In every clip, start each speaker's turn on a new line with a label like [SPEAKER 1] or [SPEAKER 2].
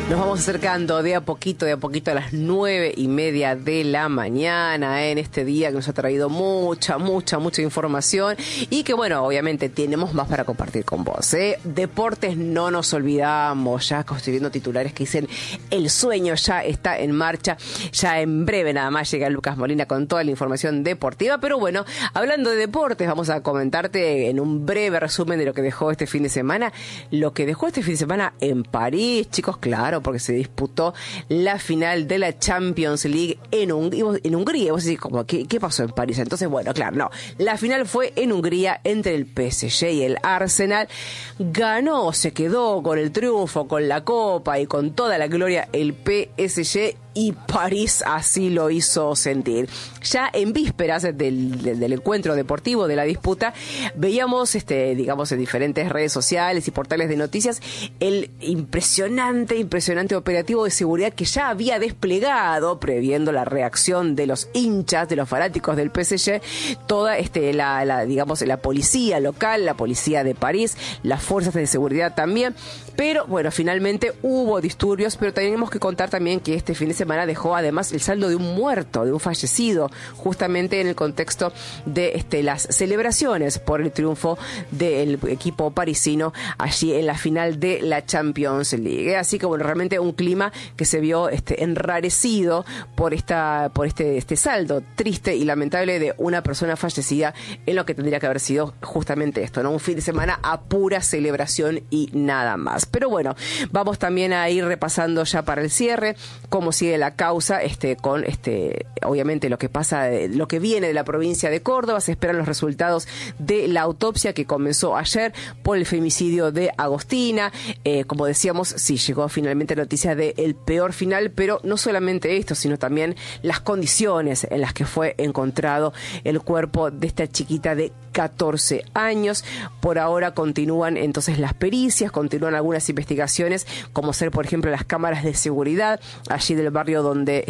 [SPEAKER 1] Nos vamos acercando de a poquito a las 9:30 de la mañana, en este día que nos ha traído mucha información y que, bueno, obviamente tenemos más para compartir con vos. Deportes no nos olvidamos, ya estoy viendo titulares que dicen el sueño ya está en marcha, ya en breve nada más llega Lucas Molina con toda la información deportiva, pero bueno, hablando de deportes, vamos a comentarte en un breve resumen de lo que dejó este fin de semana, en París, chicos, claro, porque se disputó la final de la Champions League en Hungría. Vos decís, como, ¿qué pasó en París? Entonces, bueno, claro, no. La final fue en Hungría entre el PSG y el Arsenal. Ganó, se quedó con el triunfo, con la copa y con toda la gloria el PSG. Y París así lo hizo sentir. Ya en vísperas del encuentro deportivo, de la disputa, veíamos, digamos, en diferentes redes sociales y portales de noticias, el impresionante operativo de seguridad que ya había desplegado, previendo la reacción de los hinchas, de los fanáticos del PSG, toda la policía local, la policía de París, las fuerzas de seguridad también. Pero bueno, finalmente hubo disturbios, pero tenemos que contar también que este fin de semana dejó además el saldo de un muerto, de un fallecido, justamente en el contexto de las celebraciones por el triunfo del equipo parisino allí en la final de la Champions League. Así que bueno, realmente un clima que se vio enrarecido por este saldo triste y lamentable de una persona fallecida en lo que tendría que haber sido justamente esto, ¿no? Un fin de semana a pura celebración y nada más. Pero bueno, vamos también a ir repasando ya para el cierre cómo sigue la causa, con obviamente lo que viene de la provincia de Córdoba. Se esperan los resultados de la autopsia que comenzó ayer por el femicidio de Agostina. Como decíamos, sí, llegó finalmente la noticia del peor final, pero no solamente esto, sino también las condiciones en las que fue encontrado el cuerpo de esta chiquita de 14 años. Por ahora continúan entonces las pericias, continúan algunas investigaciones, como ser, por ejemplo, las cámaras de seguridad allí del barrio donde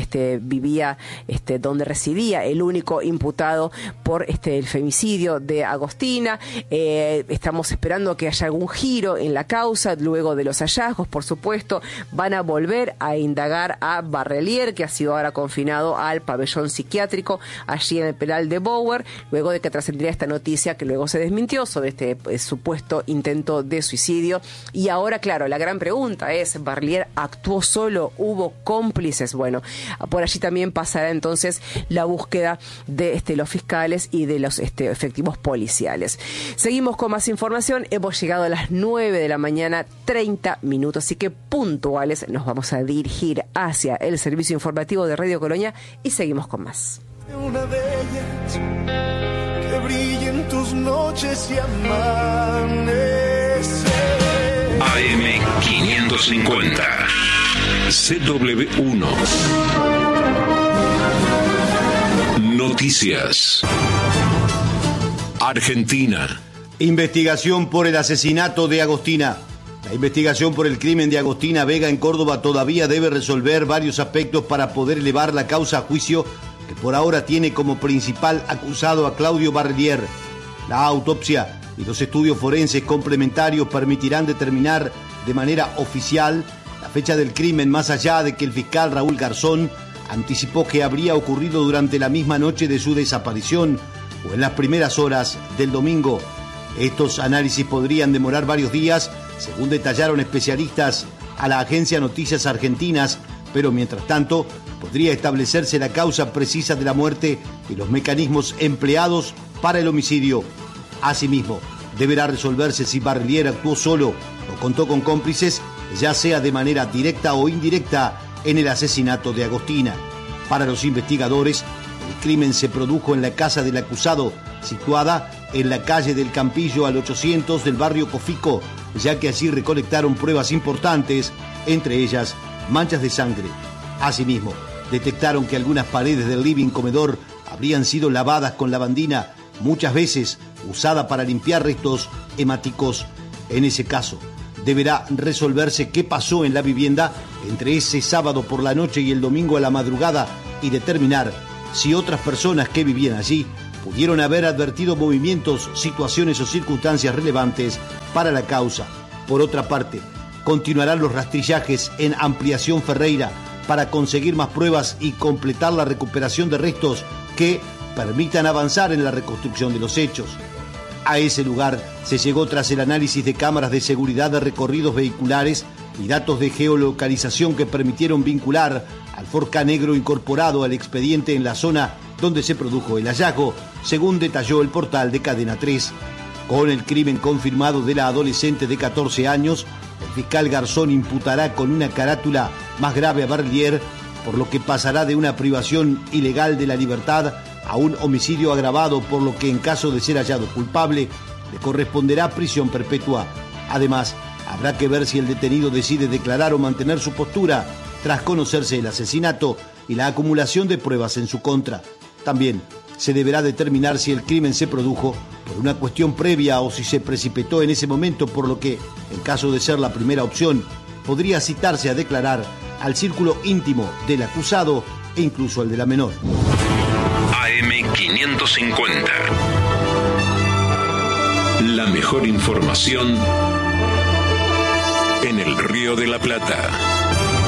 [SPEAKER 1] donde residía el único imputado por el femicidio de Agostina. Estamos esperando que haya algún giro en la causa luego de los hallazgos. Por supuesto, van a volver a indagar a Barrelier, que ha sido ahora confinado al pabellón psiquiátrico allí en el penal de Bower, luego de que trascendiera esta noticia que luego se desmintió sobre supuesto intento de suicidio. Y ahora, claro, la gran pregunta es, ¿Barrelier actuó solo? ¿Hubo cómplices? Bueno, por allí también pasará entonces la búsqueda de los fiscales y de los efectivos policiales. Seguimos con más información. Hemos llegado a las 9:30, así que puntuales nos vamos a dirigir hacia el servicio informativo de Radio Colonia y seguimos con más.
[SPEAKER 2] Una de ellas que brille en tus noches y amanece.
[SPEAKER 3] AM550 CW1 Noticias. Argentina.
[SPEAKER 4] Investigación por el asesinato de Agostina. La investigación por el crimen de Agostina Vega en Córdoba todavía debe resolver varios aspectos para poder elevar la causa a juicio, que por ahora tiene como principal acusado a Claudio Barrelier. La autopsia y los estudios forenses complementarios permitirán determinar de manera oficial la fecha del crimen, más allá de que el fiscal Raúl Garzón anticipó que habría ocurrido durante la misma noche de su desaparición o en las primeras horas del domingo. Estos análisis podrían demorar varios días, según detallaron especialistas a la agencia Noticias Argentinas, pero mientras tanto podría establecerse la causa precisa de la muerte y los mecanismos empleados para el homicidio. Asimismo, deberá resolverse si Barrelier actuó solo o contó con cómplices, ya sea de manera directa o indirecta, en el asesinato de Agostina. Para los investigadores, el crimen se produjo en la casa del acusado, situada en la calle del Campillo al 800 del barrio Cofico, ya que allí recolectaron pruebas importantes, entre ellas manchas de sangre. Asimismo, detectaron que algunas paredes del living comedor habrían sido lavadas con lavandina, muchas veces usada para limpiar restos hemáticos. En ese caso, deberá resolverse qué pasó en la vivienda entre ese sábado por la noche y el domingo a la madrugada y determinar si otras personas que vivían allí pudieron haber advertido movimientos, situaciones o circunstancias relevantes para la causa. Por otra parte, continuarán los rastrillajes en Ampliación Ferreira para conseguir más pruebas y completar la recuperación de restos que permitan avanzar en la reconstrucción de los hechos. A ese lugar se llegó tras el análisis de cámaras de seguridad de recorridos vehiculares y datos de geolocalización que permitieron vincular al Ford Ka negro incorporado al expediente en la zona donde se produjo el hallazgo, según detalló el portal de Cadena 3. Con el crimen confirmado de la adolescente de 14 años, el fiscal Garzón imputará con una carátula más grave a Berlier, por lo que pasará de una privación ilegal de la libertad a un homicidio agravado, por lo que en caso de ser hallado culpable, le corresponderá prisión perpetua. Además, habrá que ver si el detenido decide declarar o mantener su postura tras conocerse el asesinato y la acumulación de pruebas en su contra. También se deberá determinar si el crimen se produjo por una cuestión previa o si se precipitó en ese momento, por lo que, en caso de ser la primera opción, podría citarse a declarar al círculo íntimo del acusado e incluso al de la menor.
[SPEAKER 3] AM550. La mejor información en el Río de la Plata.